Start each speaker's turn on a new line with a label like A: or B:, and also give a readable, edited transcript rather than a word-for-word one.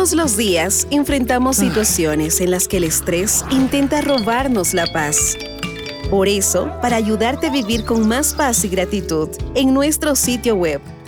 A: Todos los días enfrentamos situaciones en las que el estrés intenta robarnos la paz. Por eso, para ayudarte a vivir con más paz y gratitud, en nuestro sitio web